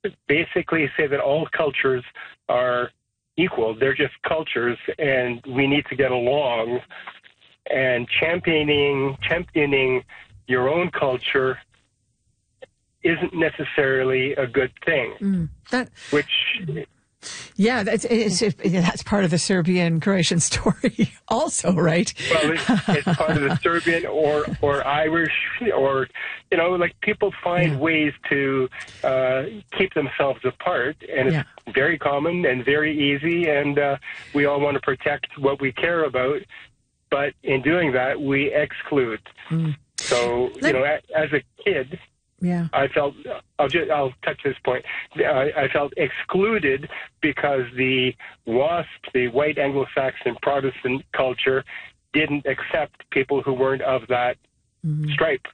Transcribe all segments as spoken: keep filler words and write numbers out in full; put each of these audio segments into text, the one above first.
basically say that all cultures are equal. They're just cultures, and we need to get along. And championing championing your own culture isn't necessarily a good thing. Mm, that, which, yeah, that's it's, it, that's part of the Serbian-Croatian story, also, right? Well, it's, it's part of the Serbian or or Irish, or you know, like people find yeah. ways to uh, keep themselves apart, and it's yeah. very common and very easy, and uh, we all want to protect what we care about. But in doing that, we exclude. Mm. So, you know, as a kid, yeah. I felt, I'll just, I'll touch this point. I, I felt excluded because the WASP, the white Anglo-Saxon Protestant culture, didn't accept people who weren't of that mm-hmm. stripe.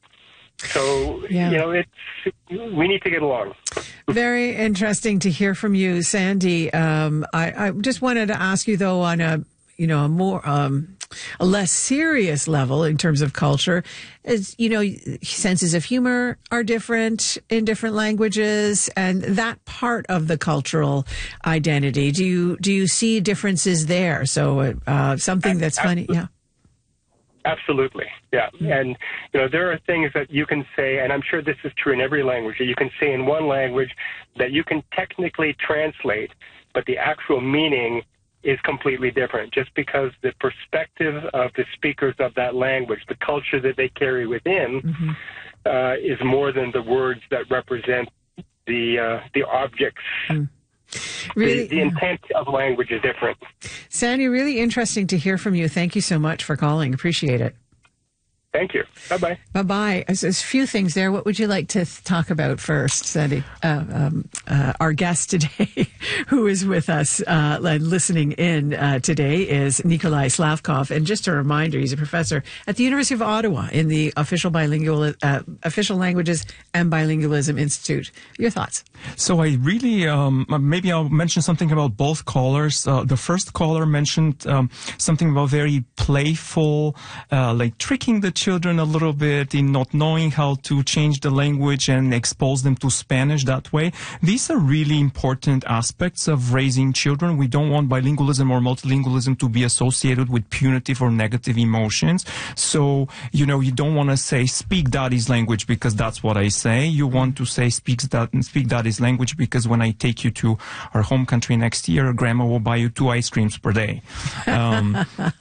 So, yeah. you know, it's, we need to get along. Very interesting to hear from you, Sandy. Um, I, I just wanted to ask you, though, on a, you know, a more, um, a less serious level in terms of culture, is, you know, senses of humor are different in different languages, and that part of the cultural identity. Do you, do you see differences there? So, uh, something that's funny. Yeah. Absolutely. Yeah. And, you know, there are things that you can say, and I'm sure this is true in every language, that you can say in one language that you can technically translate, but the actual meaning is completely different, just because the perspective of the speakers of that language, the culture that they carry within, mm-hmm. uh, is more than the words that represent the uh, the objects. Mm. Really, the, the intent of language is different. Sandy, really interesting to hear from you. Thank you so much for calling. Appreciate it. Thank you. Bye-bye. Bye-bye. There's, there's a few things there. What would you like to th- talk about first, Sandy? Uh, um, uh, our guest today, who is with us uh, listening in uh, today, is Nikolai Slavkov. And just a reminder, he's a professor at the University of Ottawa in the Official Bilingual uh, Official Languages and Bilingualism Institute. Your thoughts? So I really, um, maybe I'll mention something about both callers. Uh, the first caller mentioned um, something about very playful, uh, like tricking the children a little bit in not knowing how to change the language and expose them to Spanish that way. These are really important aspects of raising children. We don't want bilingualism or multilingualism to be associated with punitive or negative emotions. So, you know, you don't want to say, speak daddy's language because that's what I say. You want to say, speak, that, speak daddy's language because when I take you to our home country next year, grandma will buy you two ice creams per day. Um,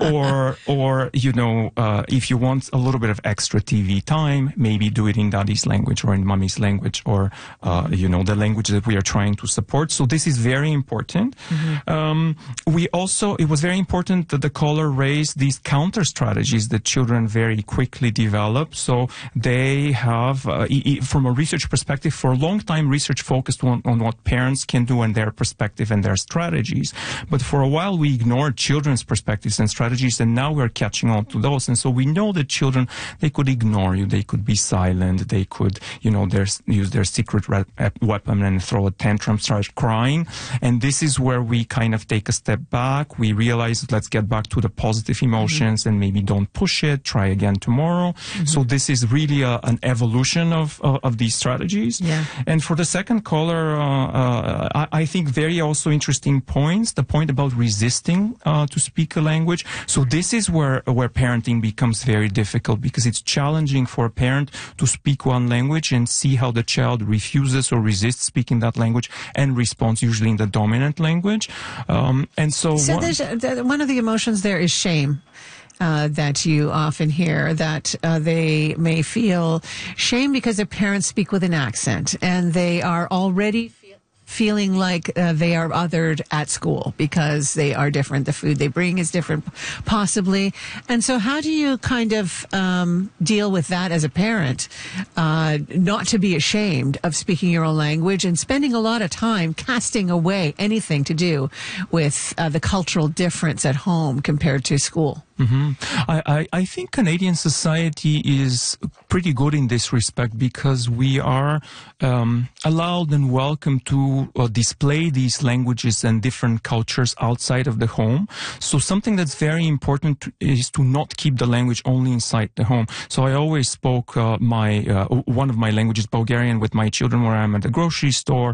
or, or, you know, uh, if you want a little bit of extra T V time, maybe do it in daddy's language or in mommy's language or, uh, you know, the language that we are trying to support. So this is very important. Mm-hmm. Um, we also, it was very important that the caller raised these counter strategies that children very quickly develop. So they have, uh, e- e- from a research perspective, for a long time, research focused on, on what parents can do and their perspective and their strategies. But for a while, we ignored children's perspectives and strategies, and now we're catching on to those. And so we know that children, they could ignore you, they could be silent, they could, you know, there's, use their secret re- weapon and throw a tantrum, start crying. And this is where we kind of take a step back. We realize, let's get back to the positive emotions mm-hmm. and maybe don't push it, try again tomorrow. Mm-hmm. So this is really a, an evolution of, of, of these strategies. Yeah. And for the second caller, uh, uh, I, I think very also interesting points, the point about resisting uh, to speak a language. So this is where, where parenting becomes very difficult, because it's challenging for a parent to speak one language and see how the child refuses or resists speaking that language and responds usually in the dominant language. Um, and so, so one, there's, uh, one of the emotions there is shame. Uh, that you often hear, that uh, they may feel shame because their parents speak with an accent and they are already feel, feeling like uh, they are othered at school because they are different. The food they bring is different, possibly. And so how do you kind of um, deal with that as a parent, uh, not to be ashamed of speaking your own language and spending a lot of time casting away anything to do with uh, the cultural difference at home compared to school? Mm-hmm. I, I, I think Canadian society is pretty good in this respect, because we are um, allowed and welcome to uh, display these languages and different cultures outside of the home. So something that's very important to, is to not keep the language only inside the home. So I always spoke uh, my uh, one of my languages, Bulgarian, with my children when I'm at the grocery store,